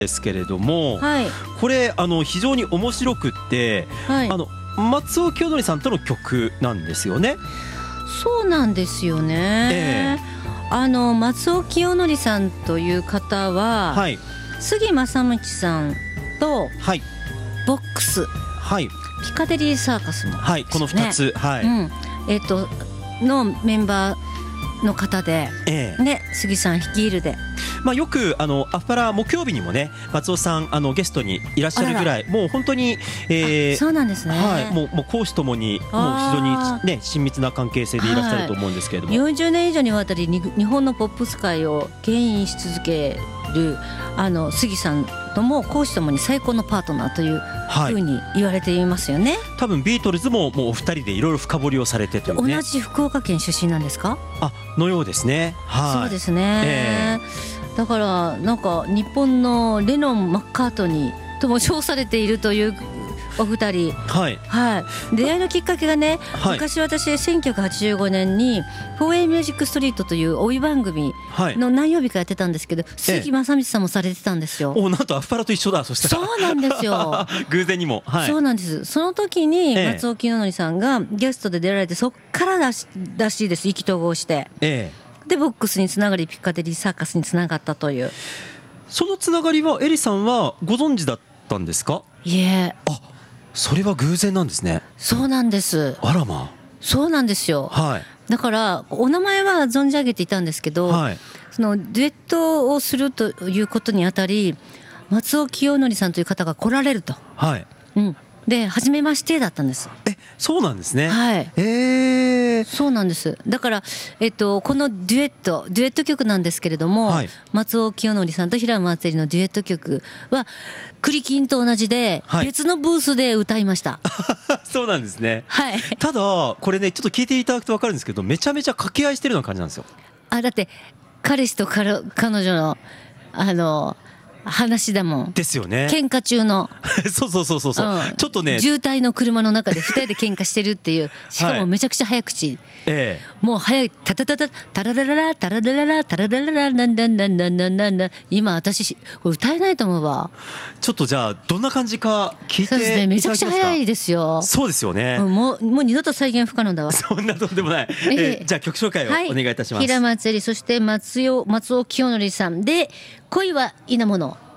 ですけれども、 はい、 これ非常に面白くって、 はい、 松尾清則さんとの曲なんですよね。 そうなんですよね、松尾清則さんという方は、 はい、 杉正道さんと、 はい、 ボックス、 はい、 ピカデリーサーカスも、 はい、この2つ、はい、 のメンバーの方で、ね、杉さん率いるで、 よくアフパラ木曜日にもね、松尾さんゲストにいらっしゃるぐらい、もう本当に、 そうなんですね、 はい、もう公私ともにもう非常に、ね、親密な関係性でいらっしゃると思うんですけれども、 40年以上にわたり日本のポップス界を牽引し続ける杉さんとも公私ともに最高のパートナーというふうに言われていますよね。 多分ビートルズももうお二人でいろいろ深掘りをされてというね。 同じ福岡県出身なんですか？ のようですね。はい、 そうですね、だからなんか日本のレノン・マッカートニーとも称されているというお二人、はいはい、出会いのきっかけがね、はい、昔私1985年に 4A ミュージックストリートという追い番組の何曜日かやってたんですけど、杉正道さんもされてたんですよ。 なんとアフパラと一緒だ。そしたらそうなんですよ偶然にも、はい、 そうなんです。その時に松尾清則さんがゲストで出られて、そっかららしいです。意気投合して、でボックスにつながりピカデリーサーカスにつながったという。 そのつながりはエリさんはご存知だったんですか？ いえ、 それは偶然なんですね。 そうなんです。 あらまあ。 そうなんですよ、はい、だからお名前は存じ上げていたんですけど、はい、そのデュエットをするということにあたり、松尾清則さんという方が来られると、はい、で初めましてだったんです。 そうなんですね。 はい、そうなんです。だから、このデュエット曲なんですけれども、はい、松尾清則さんと平野松恵里のデュエット曲は栗金と同じで別のブースで歌いました、 はい、そうなんですね、 はい、 ただこれね、ちょっと聞いていただくと分かるんですけど、めちゃめちゃ掛け合いしてるような感じなんですよ。 だって彼氏と彼女の話だもんですよね。 喧嘩中のそう、ちょっとね、 渋滞の車の中で2人で喧嘩してるっていう、しかもめちゃくちゃ早口、もう早い、タタタタタララララタララララタララララなんだんだんだんだんだんだん、今私これ歌えないと思うわ。 ちょっとじゃあどんな感じか聞いていただけますか？そうですね、 めちゃくちゃ早いですよ。 そうですよね、 もう二度と再現不可能だわ。 そんなとんでもない、じゃあ曲紹介をお願いいたします。 平松恵里、そして松尾清則さんで恋は稲物。